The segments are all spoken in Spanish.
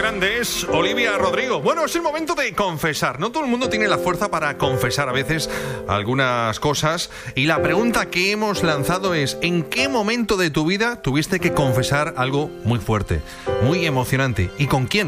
grande es Olivia Rodrigo. Bueno, es el momento de confesar. No todo el mundo tiene la fuerza para confesar a veces algunas cosas. Y la pregunta que hemos lanzado es: ¿en qué momento de tu vida tuviste que confesar algo muy fuerte, muy emocionante? ¿Y con quién?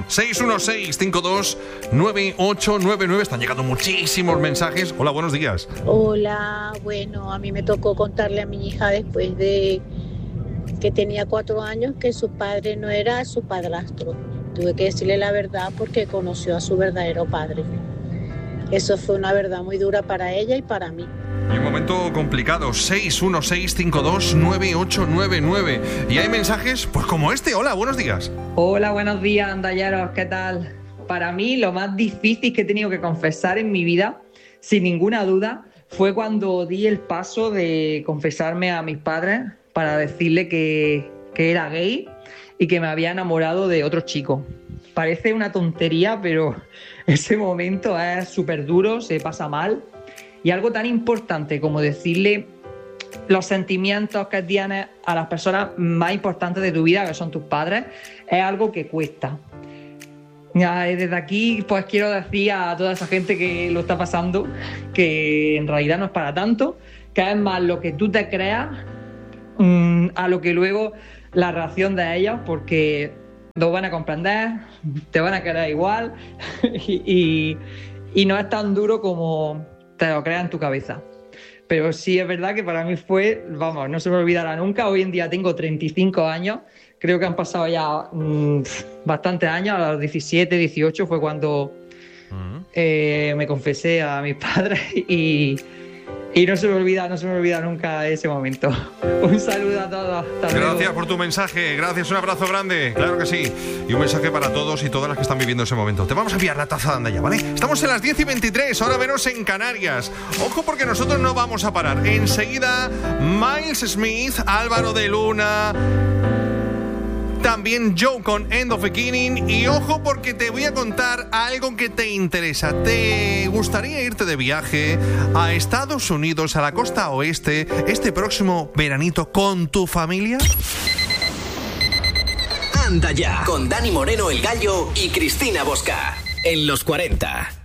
616-529899. Están llegando muchísimos mensajes. Hola, buenos días. Hola, bueno, a mí me tocó contarle a mi hija después de que tenía 4 años que su padre no era su padrastro. Tuve que decirle la verdad porque conoció a su verdadero padre. Eso fue una verdad muy dura para ella y para mí. Y un momento complicado, 616-529899. Y hay mensajes pues como este. Hola, buenos días. Hola, buenos días, andalleros, ¿qué tal? Para mí lo más difícil que he tenido que confesar en mi vida, sin ninguna duda, fue cuando di el paso de confesarme a mis padres para decirle que era gay y que me había enamorado de otro chico. Parece una tontería, pero ese momento es súper duro, se pasa mal. Y algo tan importante como decirle los sentimientos que tienes a las personas más importantes de tu vida, que son tus padres, es algo que cuesta. Desde aquí pues quiero decir a toda esa gente que lo está pasando que en realidad no es para tanto, que es más lo que tú te creas a lo que luego la reacción de ellos, porque lo van a comprender, te van a querer igual y no es tan duro como te lo creas en tu cabeza. Pero sí es verdad que para mí fue, vamos, no se me olvidará nunca. Hoy en día tengo 35 años, creo que han pasado ya bastantes años. A los 17, 18 fue cuando me confesé a mis padres y no se me olvida nunca ese momento. Un saludo a todos. Hasta luego. Gracias por tu mensaje, gracias, un abrazo grande, claro que sí. Y un mensaje para todos y todas las que están viviendo ese momento. Te vamos a enviar la taza de Andalla, ¿vale? Estamos en las 10:23, ahora menos en Canarias. Ojo porque nosotros no vamos a parar. Enseguida, Miles Smith, Álvaro de Luna, también Joe con End of Beginning. Y ojo porque te voy a contar algo que te interesa. ¿Te gustaría irte de viaje a Estados Unidos, a la costa oeste, este próximo veranito con tu familia? Anda ya, con Dani Moreno el Gallo y Cristina Bosca, en los 40.